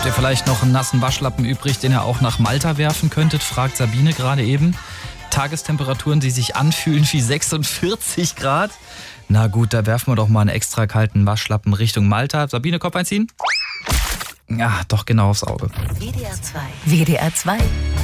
ihr vielleicht noch einen nassen Waschlappen übrig, den ihr auch nach Malta werfen könntet, fragt Sabine gerade eben. Tagestemperaturen, die sich anfühlen wie 46 Grad. Na gut, da werfen wir doch mal einen extra kalten Waschlappen Richtung Malta. Sabine, Kopf einziehen? Ja, doch genau aufs Auge. WDR 2. WDR 2.